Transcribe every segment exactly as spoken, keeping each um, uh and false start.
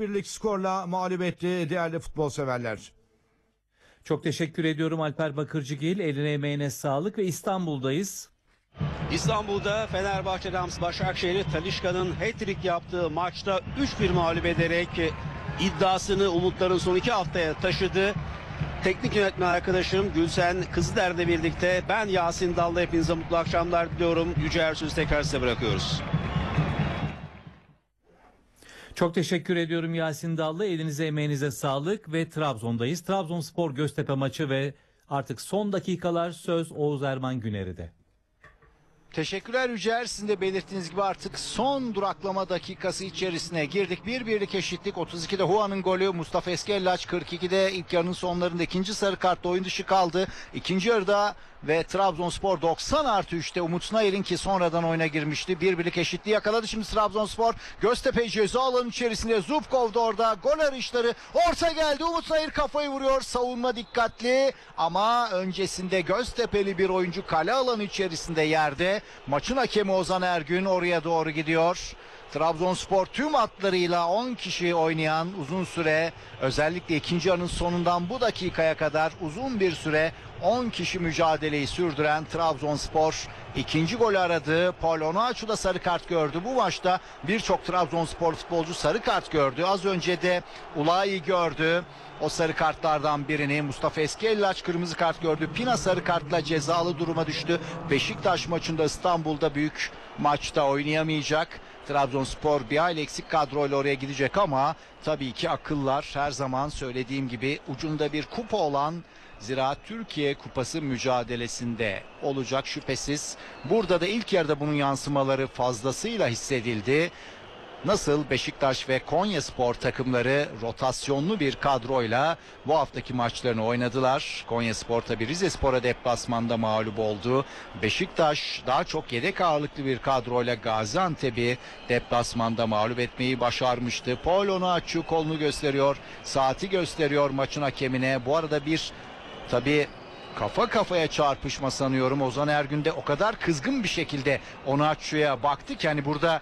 birlik skorla mağlup etti değerli futbol severler. Çok teşekkür ediyorum Alper Bakırcıgil. Eline emeğine sağlık ve İstanbul'dayız. İstanbul'da Fenerbahçe Rams Başakşehir'i Talisca'nın hat-trick yaptığı maçta üç bir mağlup ederek iddiasını umutların son iki haftaya taşıdı. Teknik yönetmen arkadaşım Gülsen Kızıder'le birlikte ben Yasin Dallı, hepinize mutlu akşamlar diliyorum. Yüce Ersöz'ü tekrar size bırakıyoruz. Çok teşekkür ediyorum Yasin Dallı. Elinize emeğinize sağlık ve Trabzon'dayız. Trabzonspor Göztepe maçı ve artık son dakikalar söz Oğuz Erman Güner'de. Teşekkürler Yücer. Sizin de belirttiğiniz gibi artık son duraklama dakikası içerisine girdik. Bir birlik eşitlik. otuz ikide Huan'ın golü. Mustafa Eskellaç kırk ikide ilk yarının sonlarında ikinci sarı kartla oyun dışı kaldı. İkinci yarıda ve Trabzonspor doksan artı üçte Umut Nayır'ın, ki sonradan oyuna girmişti, bir birlik eşitliği yakaladı. Şimdi Trabzonspor Göztepe ceza alanı içerisinde, Zubkov da orada, gol arayışları, orta geldi, Umut Nayır kafayı vuruyor, savunma dikkatli ama öncesinde Göztepe'li bir oyuncu kale alanı içerisinde yerde. Maçın hakemi Ozan Ergün oraya doğru gidiyor. Trabzonspor tüm hatlarıyla on kişi oynayan, uzun süre, özellikle ikinci yarının sonundan bu dakikaya kadar uzun bir süre on kişi mücadeleyi sürdüren Trabzonspor ikinci golü aradı. Paul Onuachu da sarı kart gördü. Bu maçta birçok Trabzonspor futbolcu sarı kart gördü. Az önce de Ulai'yi gördü. O sarı kartlardan birini Mustafa Eskellaç kırmızı kart gördü. Pina sarı kartla cezalı duruma düştü. Beşiktaş maçında İstanbul'da büyük maçta oynayamayacak. Trabzonspor bir hayli eksik kadroyla oraya gidecek ama tabii ki akıllar her zaman söylediğim gibi ucunda bir kupa olan Zira Türkiye Kupası mücadelesinde olacak şüphesiz. Burada da ilk yarıda bunun yansımaları fazlasıyla hissedildi. Nasıl Beşiktaş ve Konyaspor takımları rotasyonlu bir kadroyla bu haftaki maçlarını oynadılar. Konyaspor tabi Rizespor'a deplasmanda mağlup oldu. Beşiktaş daha çok yedek ağırlıklı bir kadroyla Gaziantep'i deplasmanda mağlup etmeyi başarmıştı. Paul Onuachu kolunu gösteriyor, saati gösteriyor maçın hakemine. Bu arada bir tabi kafa kafaya çarpışma sanıyorum. Ozan Ergün de o kadar kızgın bir şekilde Onuachu'ya baktı ki hani burada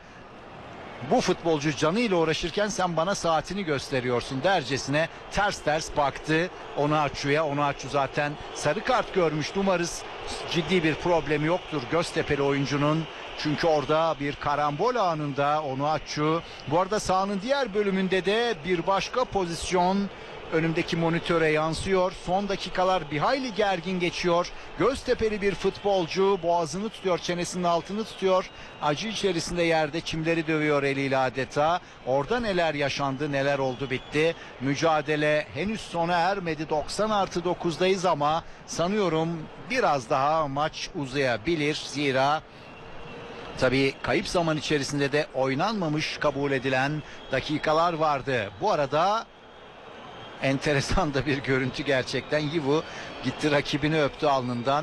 bu futbolcu canıyla uğraşırken sen bana saatini gösteriyorsun dercesine ters ters baktı Onuachu'ya. Onuachu zaten sarı kart görmüş. Umarız ciddi bir problemi yoktur Göztepe'li oyuncunun. Çünkü orada bir karambol anında Onuachu. Bu arada sahanın diğer bölümünde de bir başka pozisyon önümdeki monitöre yansıyor. Son dakikalar bir hayli gergin geçiyor. Göztepe'li bir futbolcu boğazını tutuyor, çenesinin altını tutuyor. Acı içerisinde yerde çimleri dövüyor eliyle adeta. Orada neler yaşandı, neler oldu bitti. Mücadele henüz sona ermedi. doksan artı dokuzdayız ama sanıyorum biraz daha maç uzayabilir. Zira tabii kayıp zaman içerisinde de oynanmamış kabul edilen dakikalar vardı. Bu arada enteresan da bir görüntü gerçekten. Yivu gitti rakibini öptü alnından.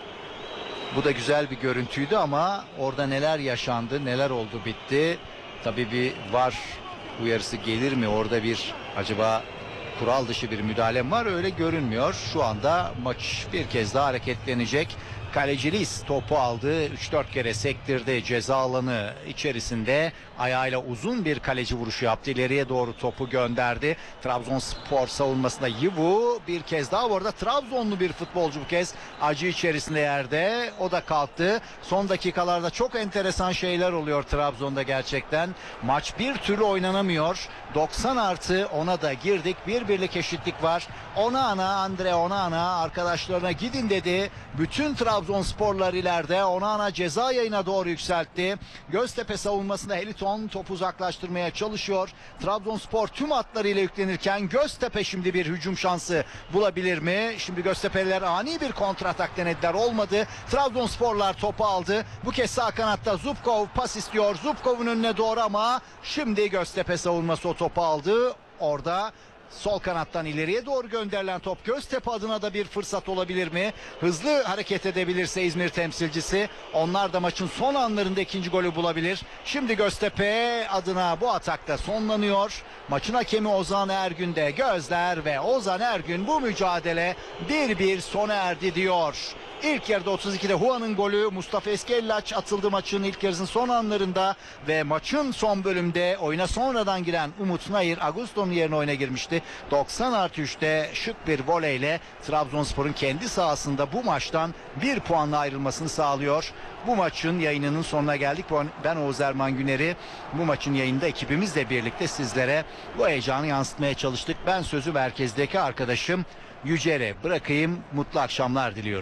Bu da güzel bir görüntüydü ama orada neler yaşandı, neler oldu bitti. Tabii bir var uyarısı gelir mi? Orada bir acaba kural dışı bir müdahale mi var? Öyle görünmüyor. Şu anda maç bir kez daha hareketlenecek. Kaleci Liz topu aldı. üç dört kere sektirdi ceza alanı içerisinde. Ayağıyla uzun bir kaleci vuruşu yaptı. İleriye doğru topu gönderdi. Trabzonspor savunmasında Yivu bir kez daha, bu arada Trabzonlu bir futbolcu bu kez acı içerisinde yerde. O da kalktı. Son dakikalarda çok enteresan şeyler oluyor Trabzon'da gerçekten. Maç bir türlü oynanamıyor. doksan artı ona da girdik. Bir birlik eşitlik var. Onana, Andre Onana arkadaşlarına gidin dedi. Bütün Trabzonsporlar ileride. Onana ceza yayına doğru yükseltti. Göztepe savunmasında Heliton topu uzaklaştırmaya çalışıyor. Trabzonspor tüm hatlarıyla yüklenirken Göztepe şimdi bir hücum şansı bulabilir mi? Şimdi Göztepe'liler ani bir kontratak denediler. Olmadı. Trabzonsporlar topu aldı. Bu kez sağ kanatta Zubkov pas istiyor. Zubkov'un önüne doğru ama şimdi Göztepe savunması o topu aldı. Orada sol kanattan ileriye doğru gönderilen top Göztepe adına da bir fırsat olabilir mi? Hızlı hareket edebilirse İzmir temsilcisi, onlar da maçın son anlarında ikinci golü bulabilir. Şimdi Göztepe adına bu atakta sonlanıyor. Maçın hakemi Ozan Ergün'de gözler ve Ozan Ergün bu mücadele bir bir sona erdi diyor. İlk yarıda otuz ikide Huan'ın golü, Mustafa Eskellaç atıldı maçın ilk yarısının son anlarında ve maçın son bölümde oyuna sonradan giren Umut Nayır Augusto'nun yerine oyuna girmişti. doksan artı üçte şık bir voleyle Trabzonspor'un kendi sahasında bu maçtan bir puanla ayrılmasını sağlıyor. Bu maçın yayınının sonuna geldik. Ben Oğuz Erman Güner'i bu maçın yayında ekibimizle birlikte sizlere bu heyecanı yansıtmaya çalıştık. Ben sözü merkezdeki arkadaşım Yücer'e bırakayım. Mutlu akşamlar diliyorum.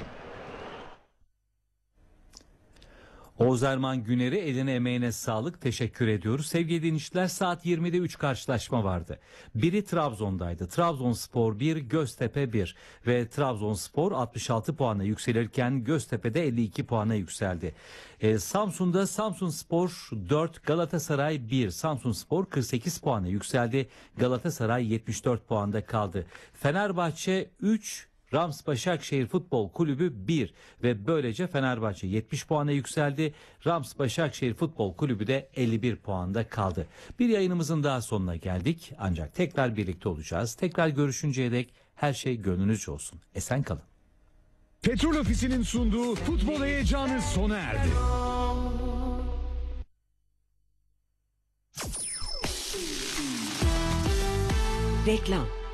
Oğuz Erman Güner'i eline emeğine sağlık, teşekkür ediyoruz. Sevgili dinleyiciler, saat yirmide üç karşılaşma vardı. Biri Trabzon'daydı. Trabzonspor bir, Göztepe bir ve Trabzonspor altmış altı puana yükselirken Göztepe'de elli iki puana yükseldi. Ee, Samsun'da Samsunspor dört, Galatasaray bir. Samsunspor kırk sekiz puana yükseldi. Galatasaray yetmiş dört puanda kaldı. Fenerbahçe üç, Rams Başakşehir Futbol Kulübü bir ve böylece Fenerbahçe yetmiş puana yükseldi. Rams Başakşehir Futbol Kulübü de elli bir puanda kaldı. Bir yayınımızın daha sonuna geldik. Ancak tekrar birlikte olacağız. Tekrar görüşünceye dek her şey gönlünüzce olsun. Esen kalın. Petrol Ofisi'nin sunduğu futbol heyecanı sona erdi. Reklam.